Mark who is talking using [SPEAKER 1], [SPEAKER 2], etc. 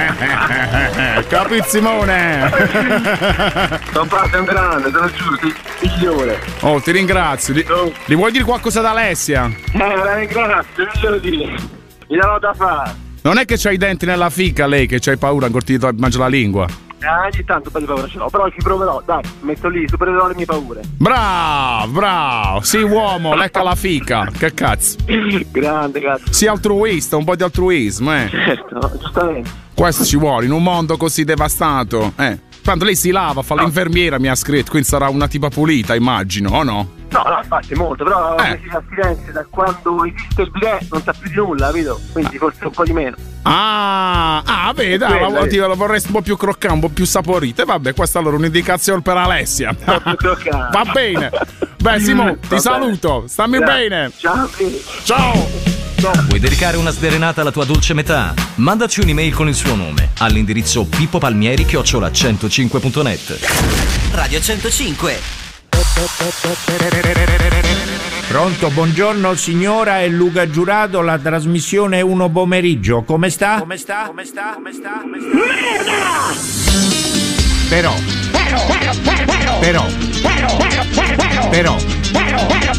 [SPEAKER 1] Capi Simone?
[SPEAKER 2] Don Paolo è un grande, te lo giuro, sei migliore.
[SPEAKER 1] Oh, ti ringrazio. Gli vuoi dire qualcosa ad Alessia?
[SPEAKER 2] La ringrazio, che glielo dire. Mi darò da fare.
[SPEAKER 1] Non è che c'hai i denti nella fica lei, che c'hai paura ancora ti mangia la lingua.
[SPEAKER 2] Ogni tanto un po' di paura ce l'ho, però ci proverò, dai, metto lì, supererò le mie paure.
[SPEAKER 1] Bravo, sì uomo, lecca la fica, che cazzo.
[SPEAKER 2] Grande, cazzo.
[SPEAKER 1] Sì altruista, un po' di altruismo,
[SPEAKER 2] Certo, giustamente.
[SPEAKER 1] Questo ci vuole, in un mondo così devastato, Tanto lei si lava, fa l'infermiera, mi ha scritto, quindi sarà una tipa pulita, immagino, o no?
[SPEAKER 2] No, infatti molto, però a Firenze da quando esiste il bidet non sa più di nulla, capito? Quindi forse un po' di meno.
[SPEAKER 1] Vedi, la vorresti un po' più croccante, un po' più saporita. E vabbè, questa allora è un'indicazione per Alessia. Va bene. Beh, Simo, ti saluto. Stammi bene.
[SPEAKER 2] Ciao.
[SPEAKER 3] Vuoi dedicare una sdrenata alla tua dolce metà? Mandaci un'email con il suo nome all'indirizzo pippopalmieri@105.net.
[SPEAKER 4] Radio 105.
[SPEAKER 5] Pronto, buongiorno signora, è Luca Giurato, la trasmissione è Uno Pomeriggio. Come sta? Però